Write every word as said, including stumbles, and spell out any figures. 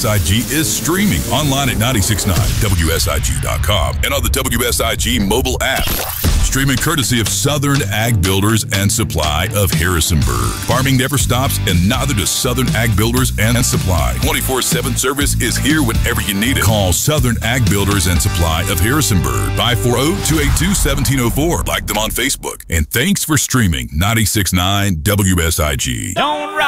S I G is streaming online at nine six nine W S I G dot com and on the W S I G mobile app. Streaming courtesy of Southern Ag Builders and Supply of Harrisonburg. Farming never stops, and neither does Southern Ag Builders and Supply. twenty-four seven service is here whenever you need it. Call Southern Ag Builders and Supply of Harrisonburg, five four zero, two eight two, one seven zero four. Like them on Facebook. And thanks for streaming ninety-six point nine W S I G. Don't